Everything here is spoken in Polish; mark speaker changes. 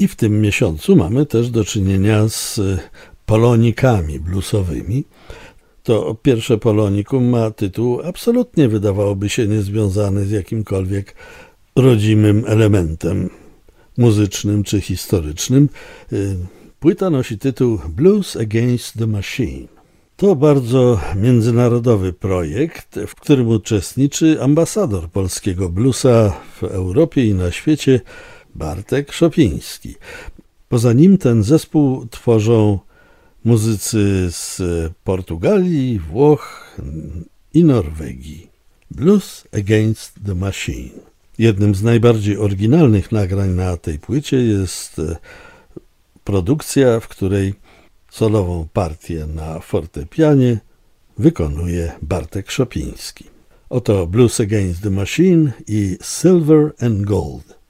Speaker 1: I w tym miesiącu mamy też do czynienia z polonikami bluesowymi. To pierwsze polonikum ma tytuł absolutnie, wydawałoby się, niezwiązany z jakimkolwiek rodzimym elementem muzycznym czy historycznym. Płyta nosi tytuł Blues Against the Machine. To bardzo międzynarodowy projekt, w którym uczestniczy ambasador polskiego bluesa w Europie i na świecie Bartek Szopiński. Poza nim ten zespół tworzą muzycy z Portugalii, Włoch i Norwegii. Blues Against the Machine. Jednym z najbardziej oryginalnych nagrań na tej płycie jest produkcja, w której solową partię na fortepianie wykonuje Bartek Szopiński. Oto Blues Against the Machine i Silver and Gold.